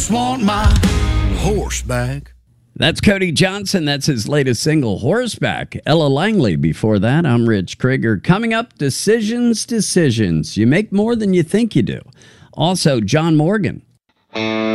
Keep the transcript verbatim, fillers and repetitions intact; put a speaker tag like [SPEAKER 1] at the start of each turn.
[SPEAKER 1] Want my horseback.
[SPEAKER 2] That's Cody Johnson. That's his latest single, Horseback. Ella Langley before that. I'm Rich Krieger. Coming up, Decisions, Decisions. You make more than you think you do. Also, John Morgan.